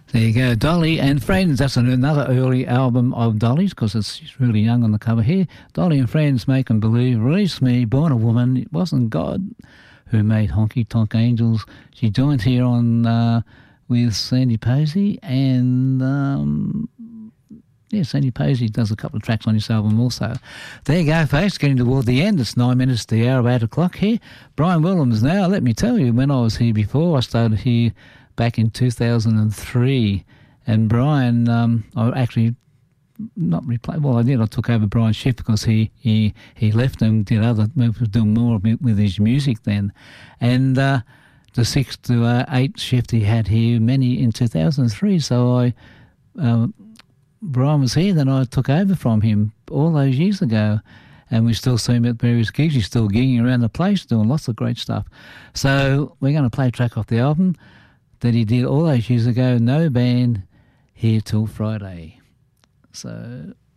There you go, Dolly and Friends. That's another early album of Dolly's because she's really young on the cover here. Dolly and Friends, Make 'em Believe, Release Me, Born a Woman, It Wasn't God Who Made Honky Tonk Angels. She joined here on with Sandy Posey and Sandy Posey does a couple of tracks on this album also. There you go, folks, getting toward the end. It's 9 minutes to the hour of 8 o'clock here. Brian Williams now, let me tell you, when I was here before, I started here back in 2003, and Brian, I actually not replaced. Well, I did. I took over Brian's shift because he left and did doing more with his music then, and the 6 to 8 shift he had here many in 2003. So Brian was here, then I took over from him all those years ago. And we still see him at various gigs. He's still gigging around the place, doing lots of great stuff. So we're going to play a track off the album that he did all those years ago, No Band, Here Till Friday. So